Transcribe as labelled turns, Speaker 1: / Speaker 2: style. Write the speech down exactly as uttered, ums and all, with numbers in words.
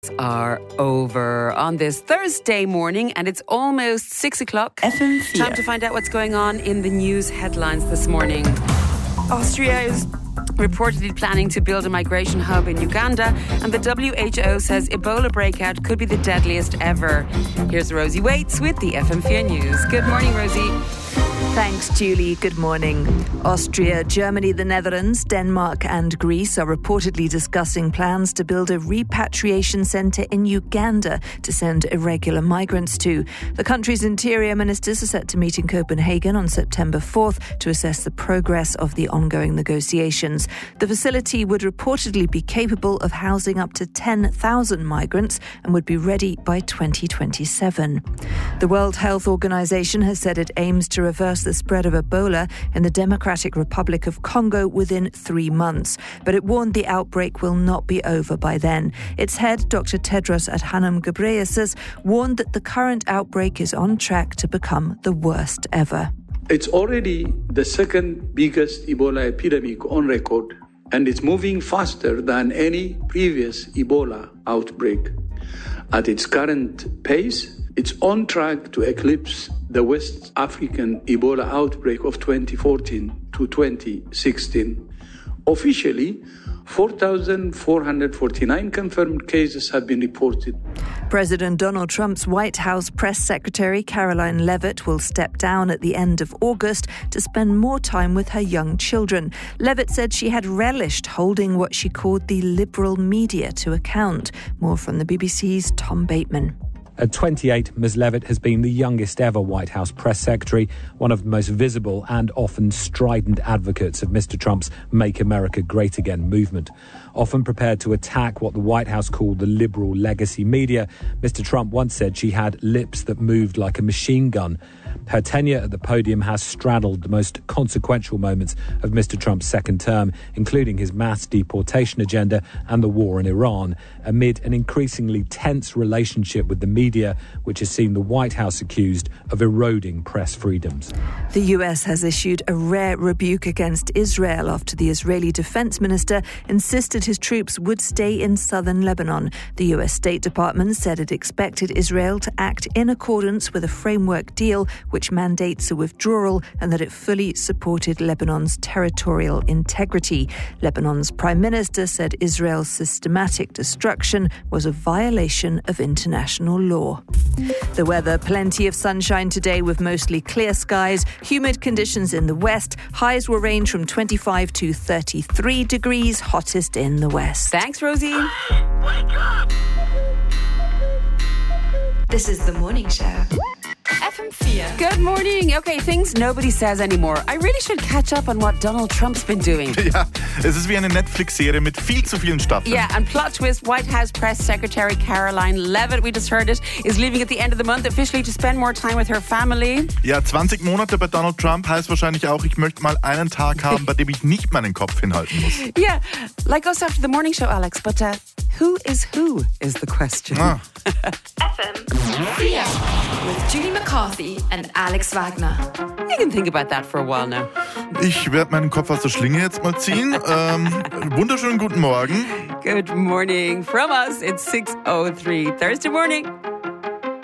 Speaker 1: Are over on this Thursday morning, and it's almost six o'clock.
Speaker 2: F M four.
Speaker 1: Time to find out what's going on in the news headlines this morning. Austria is reportedly planning to build a migration hub in Uganda, and the W H O says Ebola breakout could be the deadliest ever. Here's Rosie Waits with the F M four News. Good morning, Rosie.
Speaker 2: Thanks, Julie. Good morning. Austria, Germany, the Netherlands, Denmark and Greece are reportedly discussing plans to build a repatriation centre in Uganda to send irregular migrants to. The country's interior ministers are set to meet in Copenhagen on September fourth to assess the progress of the ongoing negotiations. The facility would reportedly be capable of housing up to ten thousand migrants and would be ready by twenty twenty-seven. The World Health Organization has said it aims to reverse the spread of Ebola in the Democratic Republic of Congo within three months. But it warned the outbreak will not be over by then. Its head, Doctor Tedros Adhanom Ghebreyesus, warned that the current outbreak is on track to become the worst ever.
Speaker 3: It's already the second biggest Ebola epidemic on record, and it's moving faster than any previous Ebola outbreak. At its current pace, it's on track to eclipse the West African Ebola outbreak of twenty fourteen to twenty sixteen. Officially, four thousand four hundred forty-nine confirmed cases have been reported.
Speaker 2: President Donald Trump's White House press secretary Caroline Leavitt will step down at the end of August to spend more time with her young children. Leavitt said she had relished holding what she called the liberal media to account. More from the B B C's Tom Bateman.
Speaker 4: At twenty-eight, Miz Leavitt has been the youngest ever White House press secretary, one of the most visible and often strident advocates of Mister Trump's Make America Great Again movement. Often prepared to attack what the White House called the liberal legacy media, Mister Trump once said she had lips that moved like a machine gun. Her tenure at the podium has straddled the most consequential moments of Mister Trump's second term, including his mass deportation agenda and the war in Iran, amid an increasingly tense relationship with the media, which has seen the White House accused of eroding press freedoms.
Speaker 2: The U S has issued a rare rebuke against Israel after the Israeli defense minister insisted his troops would stay in southern Lebanon. The U S State Department said it expected Israel to act in accordance with a framework deal which mandates a withdrawal, and that it fully supported Lebanon's territorial integrity. Lebanon's Prime Minister said Israel's systematic destruction was a violation of international law. The weather, plenty of sunshine today with mostly clear skies, humid conditions in the west. Highs will range from twenty-five to thirty-three degrees, hottest in the west.
Speaker 1: Thanks, Rosie.
Speaker 5: Wake up! This is The Morning Show. F M four.
Speaker 1: Good morning. Okay, things nobody says anymore. I really should catch up on what Donald Trump's been doing.
Speaker 6: Ja, es ist wie eine Netflix-Serie mit viel zu vielen Staffeln.
Speaker 1: Yeah, and plot twist, White House Press Secretary Caroline Leavitt, we just heard it, is leaving at the end of the month officially to spend more time with her family.
Speaker 6: Ja, zwanzig Monate bei Donald Trump heißt wahrscheinlich auch, ich möchte mal einen Tag haben, bei dem ich nicht meinen Kopf hinhalten muss.
Speaker 1: Yeah, like us after the morning show, Alex, but uh, who is who is the question.
Speaker 6: Ah.
Speaker 5: F M four with Julie McCarthy and Alex Wagner.
Speaker 1: You can think about that for a while now.
Speaker 6: Ich werde meinen Kopf aus der Schlinge jetzt mal ziehen. Ähm, wunderschönen guten Morgen.
Speaker 1: Good morning from us. It's six oh three Thursday morning.